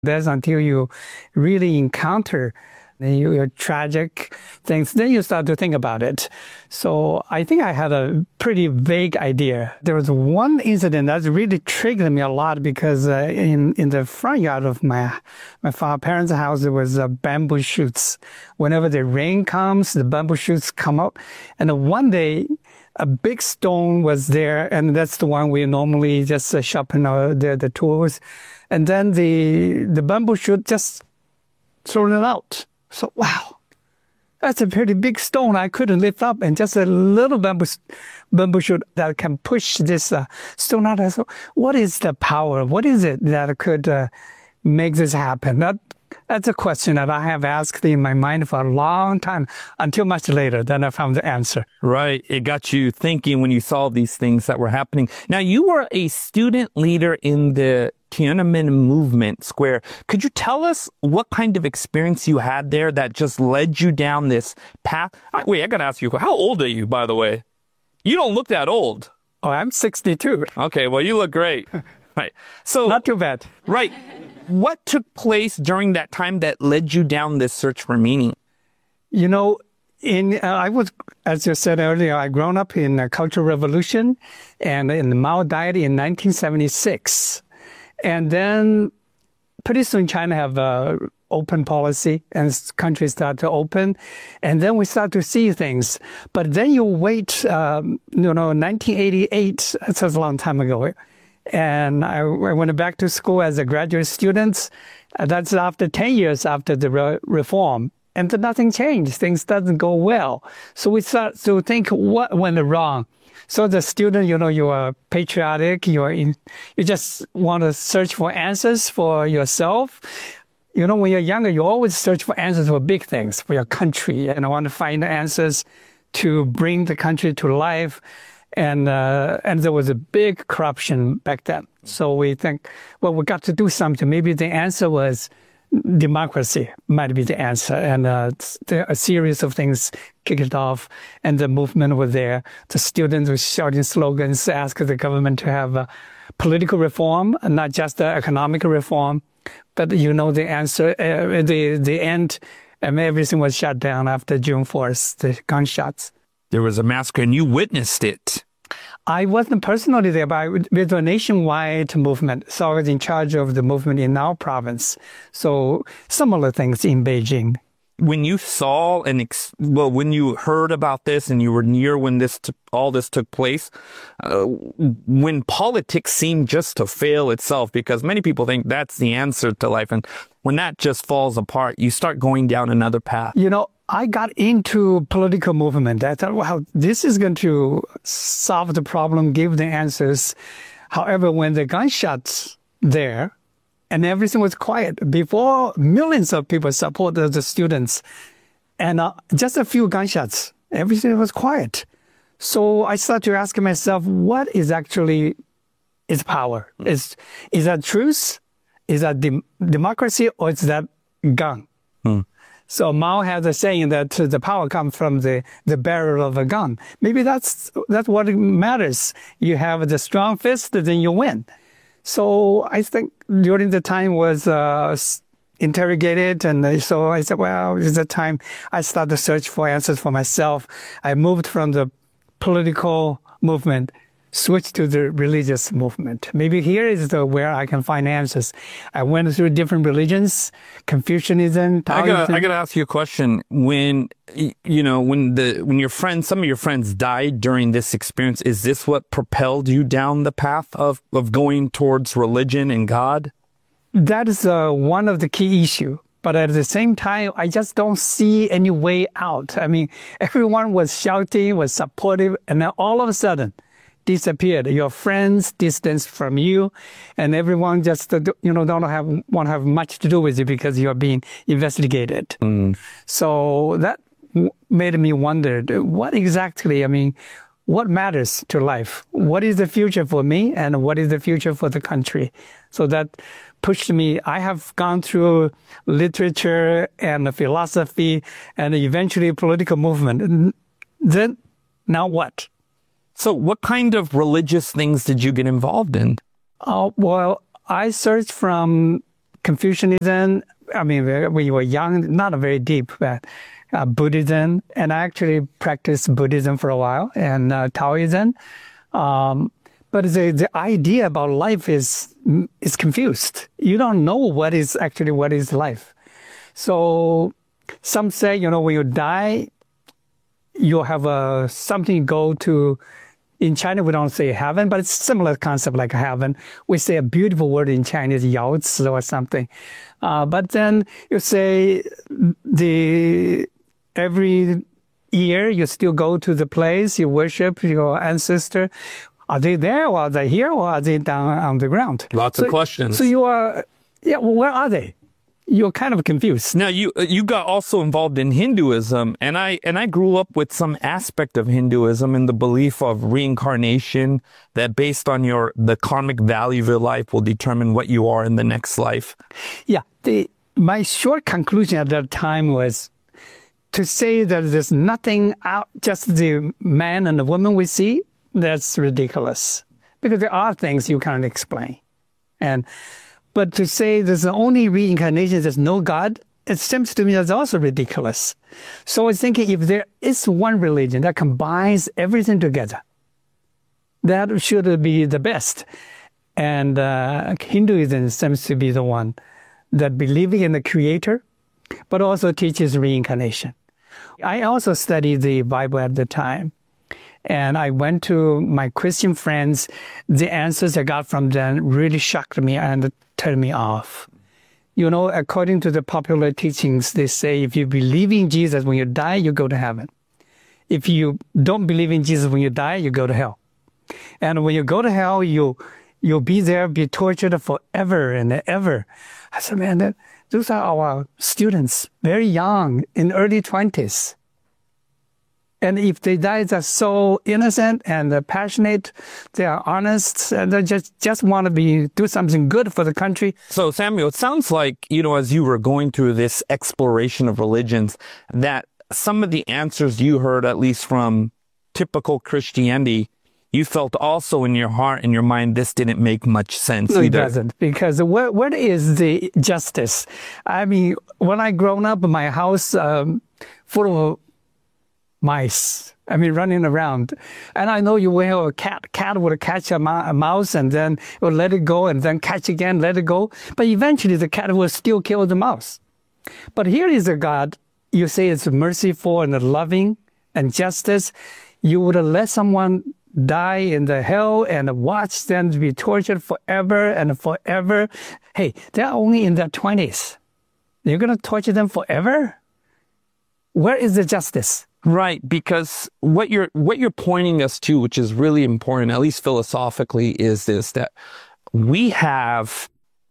That's until you really encounter your tragic things, then you start to think about it. So I think I had a pretty vague idea. There was one incident that really triggered me a lot because in the front yard of my parents' house, there was bamboo shoots. Whenever the rain comes, the bamboo shoots come up. And one day, a big stone was there, and that's the one we normally just sharpen the tools. And then the bamboo shoot just thrown it out. So, wow, that's a pretty big stone I couldn't lift up, and just a little bamboo shoot that can push this stone out. So what is the power? What is it that could make this happen? That's a question that I have asked in my mind for a long time, until much later, then I found the answer. Right. It got you thinking when you saw these things that were happening. Now, you were a student leader in the Tiananmen movement square. Could you tell us what kind of experience you had there that just led you down this path? Wait, I got to ask you, how old are you, by the way? You don't look that old. Oh, I'm 62. Okay, well, you look great. Right. So not too bad. Right. What took place during that time that led you down this search for meaning? You know, I was, as you said earlier, I grown up in the Cultural Revolution, and Mao died in 1976. And then pretty soon China have an open policy, and countries start to open. And then we start to see things. But then you wait, 1988, that's a long time ago. And I went back to school as a graduate student. That's after 10 years after the reform. And then nothing changed. Things doesn't go well. So we start to think, what went wrong? So the student, you are patriotic. You just want to search for answers for yourself. When you're younger, you always search for answers for big things, for your country. And I want to find the answers to bring the country to life. And there was a big corruption back then. So we think, well, we got to do something. Maybe the answer was democracy might be the answer. And a series of things kicked it off, and the movement was there. The students were shouting slogans, asking the government to have political reform, and not just economic reform. But the answer, the end, everything was shut down after June 4th, the gunshots. There was a massacre, and you witnessed it. I wasn't personally there, but with a nationwide movement. So I was in charge of the movement in our province. So similar things in Beijing. When you saw when you heard about this and you were near when all this took place, when politics seemed just to fail itself, because many people think that's the answer to life, and when that just falls apart, you start going down another path. I got into political movement. I thought, wow, this is going to solve the problem, give the answers. However, when the gunshots there, and everything was quiet, before millions of people supported the students, and just a few gunshots, everything was quiet. So I started to ask myself, what is actually its power? Is that truth? Is that democracy, or is that gun? So Mao has a saying that the power comes from the barrel of a gun. Maybe that's what matters. You have the strong fist, then you win. So I think during the time was interrogated, and so I said, well, it's the time I started to search for answers for myself. I moved from the political movement, switched to the religious movement. Maybe here is where I can find answers. I went through different religions, Confucianism, Taoism. I gotta ask you a question. When some of your friends died during this experience, is this what propelled you down the path of going towards religion and God? That is one of the key issues. But at the same time, I just don't see any way out. I mean, everyone was shouting, was supportive, and then all of a sudden, disappeared. Your friends distanced from you, and everyone just don't want to have much to do with you because you are being investigated. So that made me wonder, what matters to life? What is the future for me, and what is the future for the country? So that pushed me. I have gone through literature and philosophy and eventually political movement. Then, now what? So what kind of religious things did you get involved in? Well, I searched from Confucianism. I mean, when we were young, not very deep, but Buddhism. And I actually practiced Buddhism for a while and Taoism. But the idea about life is confused. You don't know what is life. So some say, when you die, you'll have something to go to. In China, we don't say heaven, but it's a similar concept like heaven. We say a beautiful word in Chinese, yaozi or something. But then you say every year you still go to the place, you worship your ancestor. Are they there, or are they here, or are they down on the ground? Lots of questions. So you are, where are they? You're kind of confused. Now you got also involved in Hinduism, and I grew up with some aspect of Hinduism and the belief of reincarnation, that based on the karmic value of your life will determine what you are in the next life. Yeah, my short conclusion at that time was to say that there's nothing out, just the man and the woman we see. That's ridiculous, because there are things you can't explain, But to say there's only reincarnation, there's no God, it seems to me that's also ridiculous. So I was thinking, if there is one religion that combines everything together, that should be the best. And Hinduism seems to be the one that believes in the Creator, but also teaches reincarnation. I also studied the Bible at the time. And I went to my Christian friends. The answers I got from them really shocked me and turned me off. According to the popular teachings, they say if you believe in Jesus, when you die, you go to heaven. If you don't believe in Jesus, when you die, you go to hell. And when you go to hell, you'll be there, be tortured forever and ever. I said, man, those are our students, very young, in early 20s. And if they die, they're so innocent and passionate, they are honest, and they just want to do something good for the country. So, Samuel, it sounds like, as you were going through this exploration of religions, that some of the answers you heard, at least from typical Christianity, you felt also in your heart and your mind, this didn't make much sense No, either. It doesn't, because where is the justice? I mean, when I grown up, my house full of mice, running around. And I know you will have a cat. Cat would catch a mouse and then it would let it go and then catch again, let it go. But eventually the cat will still kill the mouse. But here is a God, you say it's merciful and loving and justice. You would let someone die in the hell and watch them be tortured forever and forever. Hey, they're only in their 20s. You're going to torture them forever? Where is the justice? Right, because what you're pointing us to, which is really important, at least philosophically, is this, that we have,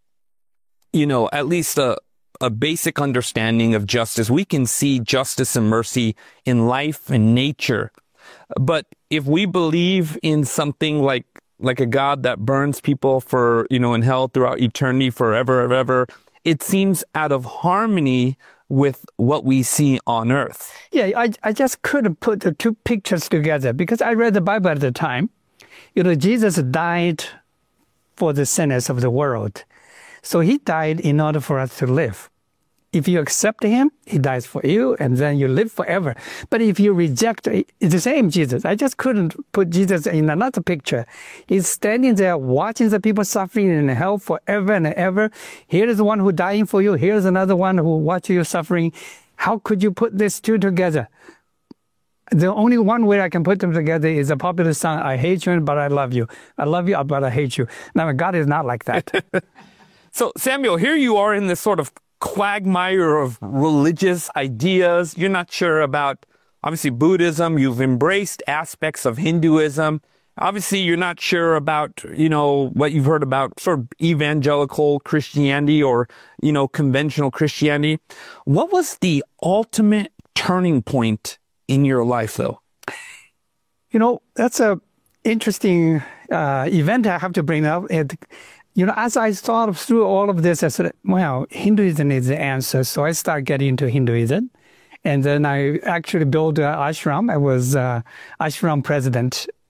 at least a basic understanding of justice. We can see justice and mercy in life and nature. But if we believe in something like a God that burns people for, in hell throughout eternity forever and ever, it seems out of harmony with what we see on earth. Yeah, I just couldn't put the two pictures together because I read the Bible at the time. Jesus died for the sinners of the world. So he died in order for us to live. If you accept him, he dies for you, and then you live forever. But if you reject, it's the same Jesus. I just couldn't put Jesus in another picture. He's standing there watching the people suffering in hell forever and ever. Here is the one who dying for you. Here's another one who watches you suffering. How could you put these two together? The only one way I can put them together is a popular song, I hate you, but I love you. I love you, but I hate you. Now, God is not like that. So, Samuel, here you are in this sort of quagmire of religious ideas. You're not sure about, obviously, Buddhism. You've embraced aspects of Hinduism. Obviously, you're not sure about, what you've heard about sort of evangelical Christianity or, conventional Christianity. What was the ultimate turning point in your life, though? That's a interesting event I have to bring up. As I thought through all of this, I said, well, Hinduism is the answer. So I started getting into Hinduism. And then I actually built an ashram. I was ashram president.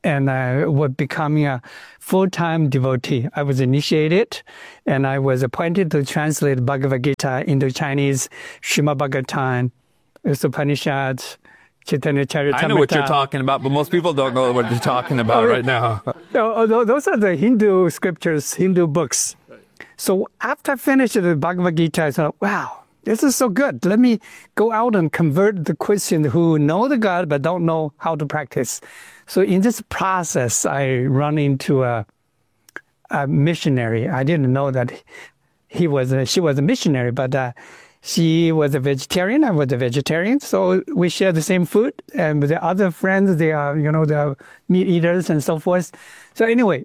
and I was becoming a full-time devotee. I was initiated, and I was appointed to translate Bhagavad Gita into Chinese, Srimad Bhagavatam, Upanishads, Chaitanya Charitamrita. I know what you're talking about, but most people don't know what you're talking about right now. Those are the Hindu scriptures, Hindu books. So after I finished the Bhagavad Gita, I thought, wow, this is so good. Let me go out and convert the Christians who know the God but don't know how to practice. So in this process, I run into a missionary. I didn't know that she was a missionary, but she was a vegetarian. I was a vegetarian. So we share the same food. And with the other friends, they are meat eaters and so forth. So anyway,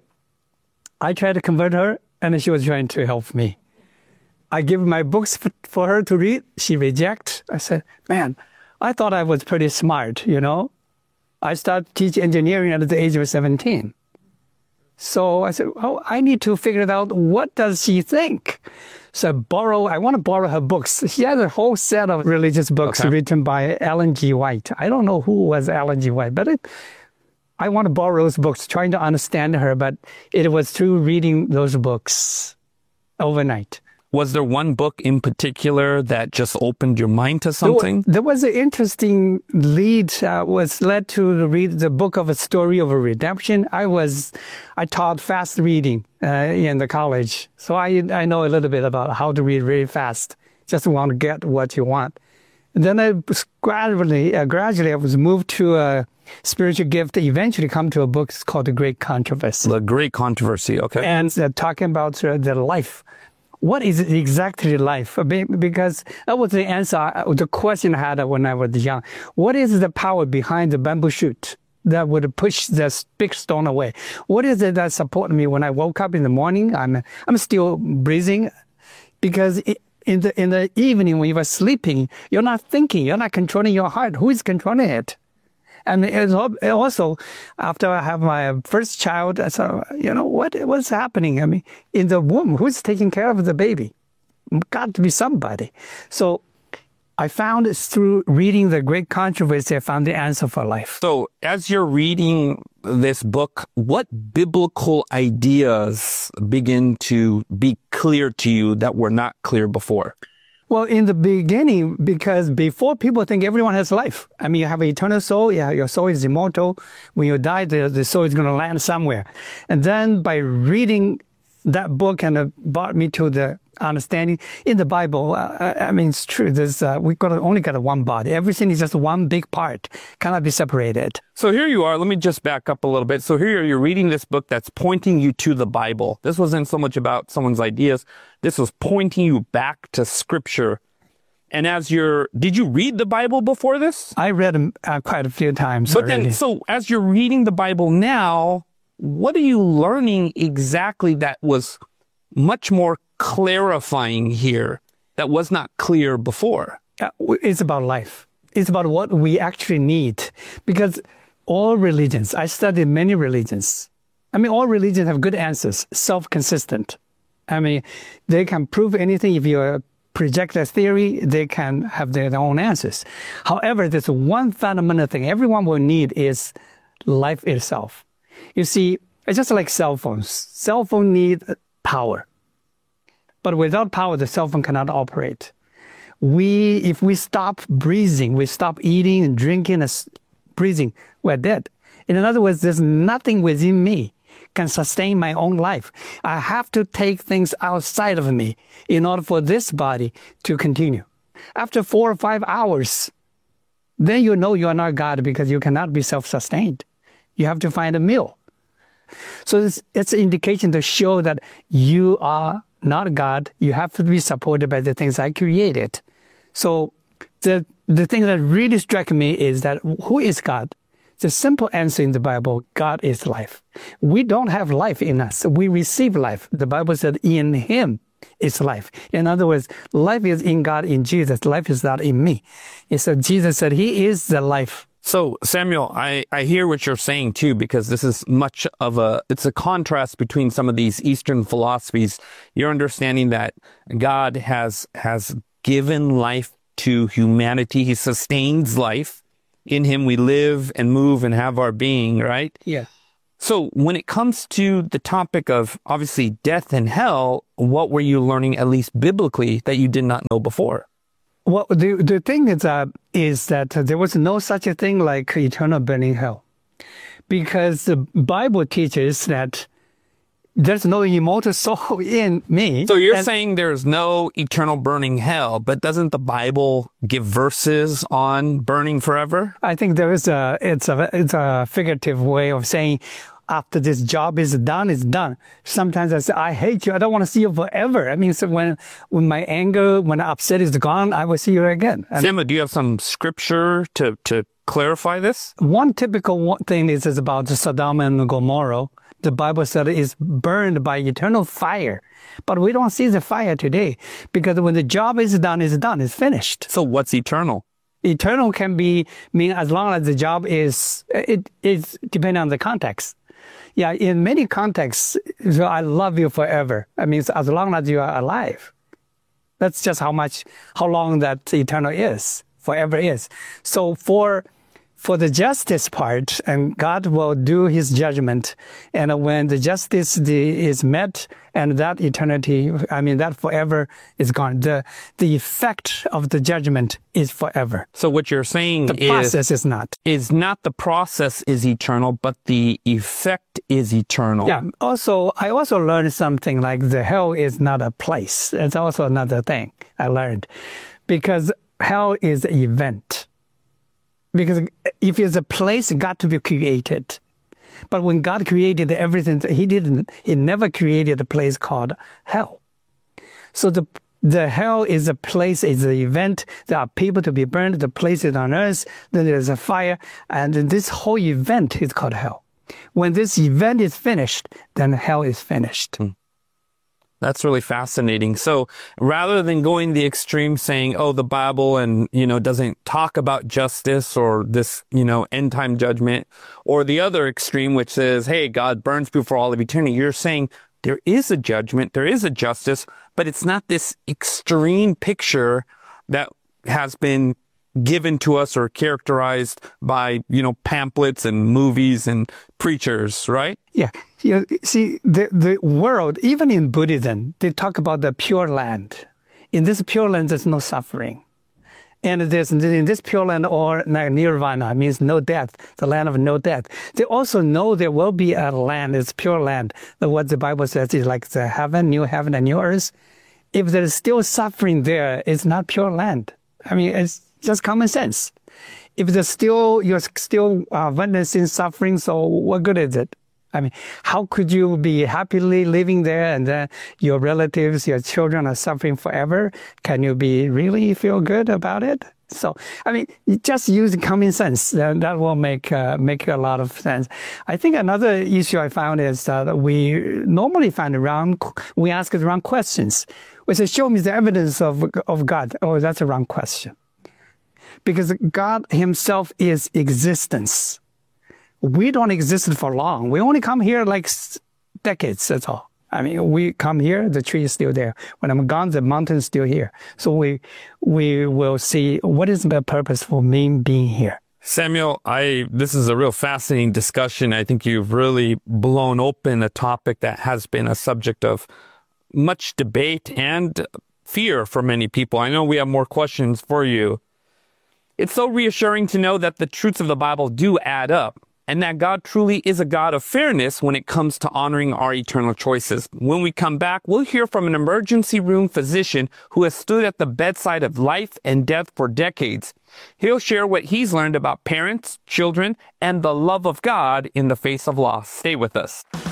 I tried to convert her, and she was trying to help me. I give my books for her to read. She rejects. I said, man, I thought I was pretty smart, I started teaching engineering at the age of 17. So I said, I need to figure out what does she think. So I want to borrow her books. She has a whole set of religious books written by Ellen G. White. I don't know who was Ellen G. White, but I want to borrow those books, trying to understand her, but it was through reading those books overnight. Was there one book in particular that just opened your mind to something? There was an interesting lead, was led to read the book of A Story of a Redemption. I taught fast reading in the college. So I know a little bit about how to read really fast. Just want to get what you want. And then I was gradually I was moved to a spiritual gift, eventually come to a book called The Great Controversy. The Great Controversy, okay. And talking about the life. What is exactly life? Because that was the answer, the question I had when I was young. What is the power behind the bamboo shoot that would push this big stone away? What is it that supported me when I woke up in the morning? I'm still breathing, because in the evening when you were sleeping, you're not thinking, you're not controlling your heart. Who is controlling it? And also, after I have my first child, I thought, what's happening? I mean, in the womb, who's taking care of the baby? Got to be somebody. So I found it through reading The Great Controversy, I found the answer for life. So as you're reading this book, what biblical ideas begin to be clear to you that were not clear before? Well, in the beginning, because before people think everyone has life. I mean, you have an eternal soul. Yeah, your soul is immortal. When you die, the soul is going to land somewhere. And then by reading that book, and it brought me to the understanding in the Bible. It's true. We only got one body. Everything is just one big part, cannot be separated. So here you are. Let me just back up a little bit. So here you're reading this book that's pointing you to the Bible. This wasn't so much about someone's ideas. This was pointing you back to Scripture. And did you read the Bible before this? I read them quite a few times already. So as you're reading the Bible now, what are you learning exactly that was much more clarifying here that was not clear before? It's about life. It's about what we actually need. Because all religions, I studied many religions. All religions have good answers, self-consistent. They can prove anything. If you project a theory, they can have their own answers. However, there's one fundamental thing everyone will need is life itself. You see, it's just like cell phones. Cell phones need power. But without power, the cell phone cannot operate. If we stop breathing, we stop eating and drinking and breathing, we're dead. In other words, there's nothing within me can sustain my own life. I have to take things outside of me in order for this body to continue. After 4 or 5 hours, then you know you are not God, because you cannot be self-sustained. You have to find a meal. So it's an indication to show that you are not God. You have to be supported by the things I created. So the thing that really struck me is that who is God? The simple answer in the Bible, God is life. We don't have life in us. We receive life. The Bible said in Him is life. In other words, life is in God, in Jesus. Life is not in me. And so Jesus said He is the life. So, Samuel, I hear what you're saying, too, because this is it's a contrast between some of these Eastern philosophies. You're understanding that God has given life to humanity. He sustains life. In Him we live and move and have our being, right? Yeah. So when it comes to the topic of obviously death and hell, what were you learning, at least biblically, that you did not know before? Well, the thing is that there was no such a thing like eternal burning hell, because the Bible teaches that there's no immortal soul in me. So you're saying there's no eternal burning hell, but doesn't the Bible give verses on burning forever? I think it's a figurative way of saying after this job is done, it's done. Sometimes I say, I hate you. I don't want to see you forever. I mean, so when my anger, when I'm upset is gone, I will see you again. Samuel, do you have some scripture to clarify this? One typical thing is about Sodom and Gomorrah. The Bible said it is burned by eternal fire. But we don't see the fire today, because when the job is done, it's finished. So what's eternal? Eternal can mean as long as the job is depending on the context. Yeah, in many contexts, so I love you forever. I mean, as long as you are alive. That's just how long that eternal is, forever is. So for the justice part, and God will do his judgment, and when the justice is met, and that eternity, I mean, that forever is gone. The effect of the judgment is forever. So what you're saying the process is not. Is not the process is eternal, but the effect is eternal. Yeah. I also learned something like the hell is not a place. It's also another thing I learned, because hell is an event. Because if it's a place, it got to be created. But when God created everything, he never created a place called hell. So the hell is a place, is an event. There are people to be burned, the place is on earth, then there's a fire, and this whole event is called hell. When this event is finished, then hell is finished. That's really fascinating. So rather than going the extreme saying, oh, the Bible and, doesn't talk about justice or this, end time judgment, or the other extreme, which says, hey, God burns people for all of eternity. You're saying there is a judgment, there is a justice, but it's not this extreme picture that has been given to us or characterized by, pamphlets and movies and preachers, right? Yeah. See, the world, even in Buddhism, they talk about the Pure Land. In this Pure Land, there's no suffering. And in this Pure Land, or nirvana, means no death, the land of no death. They also know there will be a land, it's Pure Land. What the Bible says is like the heaven and new earth. If there's still suffering there, it's not Pure Land. I mean, it's just common sense. If you're still witnessing suffering, so what good is it? I mean, how could you be happily living there and then your relatives, your children are suffering forever? Can you really feel good about it? So, I mean, just use common sense. That will make a lot of sense. I think another issue I found is that we normally we ask the wrong questions. We say, show me the evidence of God. Oh, that's a wrong question. Because God himself is existence. We don't exist for long. We only come here like decades, that's all. I mean, we come here, the tree is still there. When I'm gone, the mountain is still here. So we will see what is the purpose for me being here. Samuel, this is a real fascinating discussion. I think you've really blown open a topic that has been a subject of much debate and fear for many people. I know we have more questions for you. It's so reassuring to know that the truths of the Bible do add up, and that God truly is a God of fairness when it comes to honoring our eternal choices. When we come back, we'll hear from an emergency room physician who has stood at the bedside of life and death for decades. He'll share what he's learned about parents, children, and the love of God in the face of loss. Stay with us.